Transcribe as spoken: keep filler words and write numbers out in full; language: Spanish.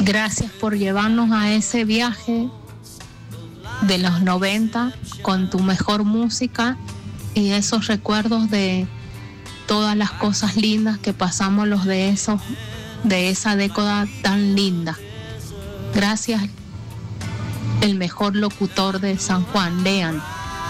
Gracias por llevarnos a ese viaje de los noventa con tu mejor música y esos recuerdos de todas las cosas lindas que pasamos los de esos, de esa década tan linda. Gracias, el mejor locutor de San Juan, Lean.